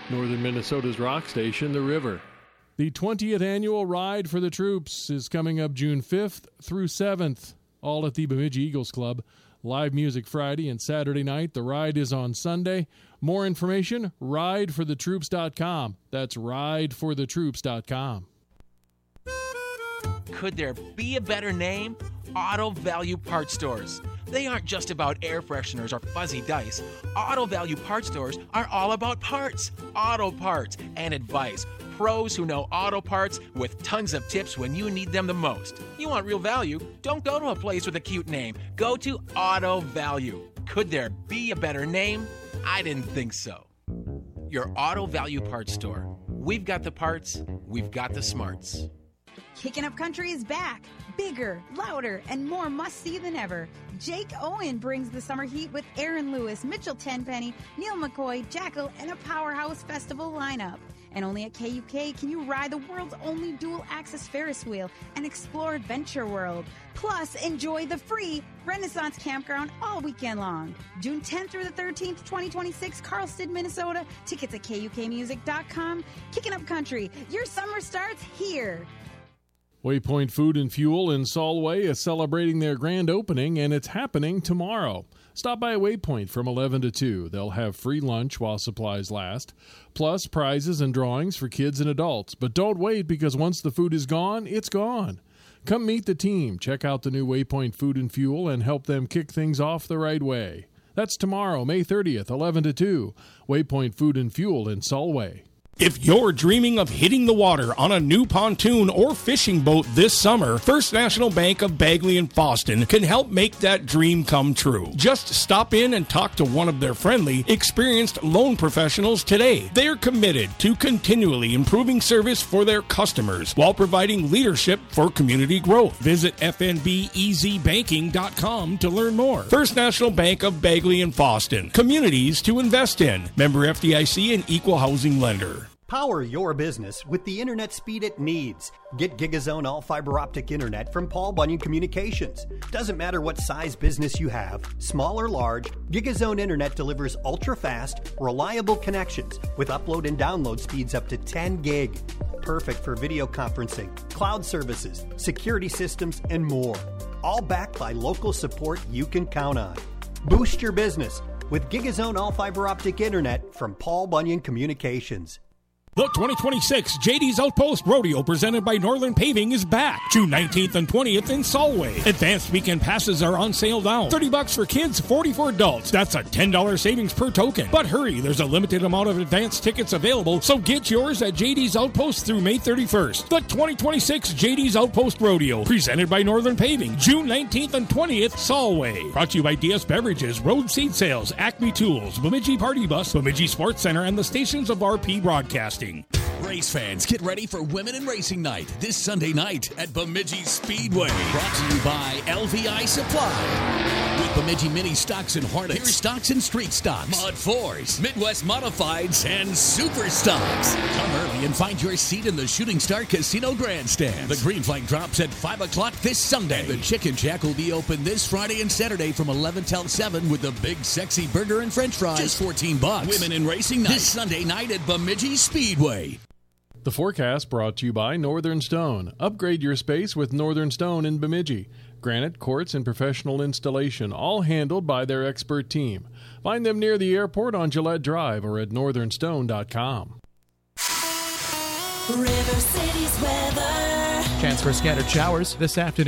Northern Minnesota's rock station, The River. The 20th annual Ride for the Troops is coming up June 5th through 7th, all at the Bemidji Eagles Club. Live music Friday and Saturday night. The ride is on Sunday. More information, rideforthetroops.com. That's rideforthetroops.com. Could there be a better name? Auto Value Parts Stores. They aren't just about air fresheners or fuzzy dice. Auto Value Parts Stores are all about parts, auto parts, and advice. Pros who know auto parts with tons of tips when you need them the most. You want real value? Don't go to a place with a cute name. Go to Auto Value. Could there be a better name? I didn't think so. Your Auto Value Parts Store. We've got the parts, we've got the smarts. Kicking Up Country is back. Bigger, louder, and more must-see than ever. Jake Owen brings the summer heat with Aaron Lewis, Mitchell Tenpenny, Neil McCoy, Jackal, and a powerhouse festival lineup. And only at KUK can you ride the world's only dual-axis Ferris wheel and explore Adventure World. Plus, enjoy the free Renaissance Campground all weekend long. June 10th through the 13th, 2026, Carlston, Minnesota. Tickets at KUKmusic.com. Kicking Up Country. Your summer starts here. Waypoint Food and Fuel in Solway is celebrating their grand opening, and it's happening tomorrow. Stop by Waypoint from 11 to 2. They'll have free lunch while supplies last, plus prizes and drawings for kids and adults. But don't wait, because once the food is gone, it's gone. Come meet the team, check out the new Waypoint Food and Fuel, and help them kick things off the right way. That's tomorrow, May 30th, 11 to 2. Waypoint Food and Fuel in Solway. If you're dreaming of hitting the water on a new pontoon or fishing boat this summer, First National Bank of Bagley and Fosston can help make that dream come true. Just stop in and talk to one of their friendly, experienced loan professionals today. They're committed to continually improving service for their customers while providing leadership for community growth. Visit fnbezbanking.com to learn more. First National Bank of Bagley and Fosston. Communities to invest in. Member FDIC and Equal Housing Lender. Power your business with the internet speed it needs. Get GigaZone all fiber optic internet from Paul Bunyan Communications. Doesn't matter what size business you have, small or large, GigaZone internet delivers ultra-fast, reliable connections with upload and download speeds up to 10 gig. Perfect for video conferencing, cloud services, security systems, and more. All backed by local support you can count on. Boost your business with GigaZone all fiber optic internet from Paul Bunyan Communications. The 2026 JD's Outpost Rodeo presented by Northern Paving is back. June 19th and 20th in Solway. Advanced weekend passes are on sale now. $30 for kids, $40 for adults. That's a $10 savings per token. But hurry, there's a limited amount of advanced tickets available, so get yours at JD's Outpost through May 31st. The 2026 JD's Outpost Rodeo presented by Northern Paving. June 19th and 20th, Solway. Brought to you by DS Beverages, Road Seed Sales, Acme Tools, Bemidji Party Bus, Bemidji Sports Center, and the stations of RP Broadcasting. Race fans, get ready for Women in Racing Night this Sunday night at Bemidji Speedway. Brought to you by LVI Supply. With Bemidji Mini Stocks and Hornets, here's Stocks and Street Stocks, Mod 4s, Midwest Modifieds, and Super Stocks. Come early and find your seat in the Shooting Star Casino Grandstand. The green flag drops at 5 o'clock this Sunday. And the Chicken Shack will be open this Friday and Saturday from 11 till 7 with the big sexy burger and french fries. Just $14. Women in Racing Night this Sunday night at Bemidji Speedway. The forecast brought to you by Northern Stone. Upgrade your space with Northern Stone in Bemidji. Granite, quartz, and professional installation, all handled by their expert team. Find them near the airport on Gillette Drive or at northernstone.com. River City's weather. Chance for scattered showers this afternoon.